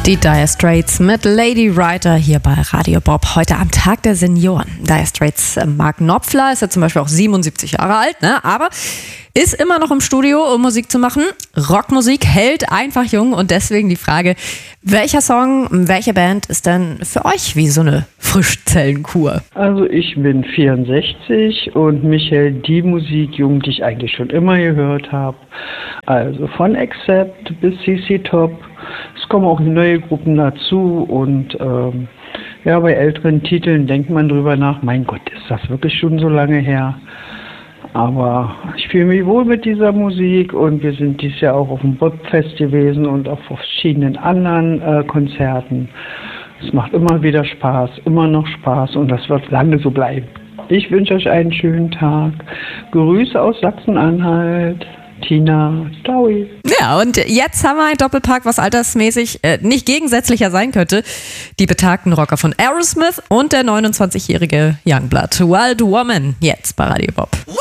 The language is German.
Die Dire Straits mit Lady Writer hier bei Radio Bob. Heute am Tag der Senioren. Dire Straits Mark Knopfler ist ja zum Beispiel auch 77 Jahre alt, ne? Aber ist immer noch im Studio, um Musik zu machen. Rockmusik hält einfach jung und deswegen die Frage, welcher Song, welche Band ist denn für euch wie so eine Frischzellenkur? Also ich bin 64 und mich hält die Musik jung, die ich eigentlich schon immer gehört habe. Also von Accept bis CC Top. Es kommen auch neue Gruppen dazu und bei älteren Titeln denkt man drüber nach, mein Gott, ist das wirklich schon so lange her? Aber ich fühle mich wohl mit dieser Musik und wir sind dieses Jahr auch auf dem Bobfest gewesen und auf verschiedenen anderen Konzerten. Es macht immer wieder Spaß, immer noch Spaß und das wird lange so bleiben. Ich wünsche euch einen schönen Tag. Grüße aus Sachsen-Anhalt. Tina, ciao. Ja, und jetzt haben wir einen Doppelpack, was altersmäßig nicht gegensätzlicher sein könnte. Die betagten Rocker von Aerosmith und der 29-jährige Youngblood. Wild Woman, jetzt bei Radio Bob.